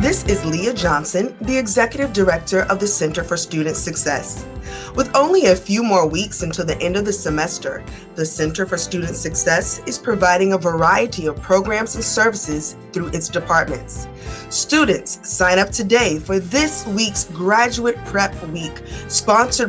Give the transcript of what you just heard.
This is Leah Johnson, the Executive Director of the Center for Student Success. With only a few more weeks until the end of the semester, the Center for Student Success is providing a variety of programs and services through its departments. Students, sign up today for this week's Graduate Prep Week, sponsored